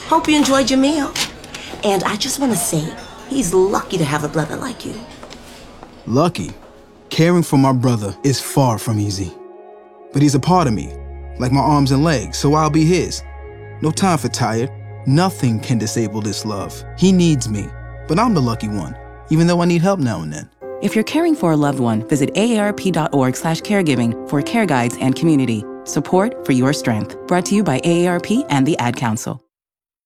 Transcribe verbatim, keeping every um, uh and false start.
Hope you enjoyed your meal. And I just want to say, he's lucky to have a brother like you. Lucky? Caring for my brother is far from easy. But he's a part of me, like my arms and legs, so I'll be his. No time for tired. Nothing can disable this love. He needs me, but I'm the lucky one, even though I need help now and then. If you're caring for a loved one, visit A A R P dot org slash caregiving for care guides and community. Support for your strength. Brought to you by A A R P and the Ad Council.